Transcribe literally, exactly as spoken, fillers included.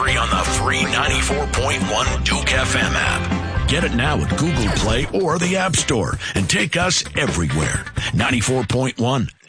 free on the free ninety-four point one Duke F M app. Get it now at Google Play or the App Store and take us everywhere. ninety-four point one